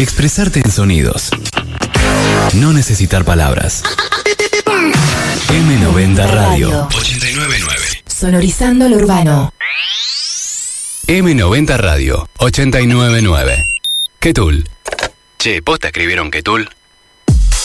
Expresarte en sonidos. No necesitar palabras. M90 Radio 899. Sonorizando lo urbano. M90 Radio 899. ¿Qué Tool? Che, ¿posta escribieron qué Tool?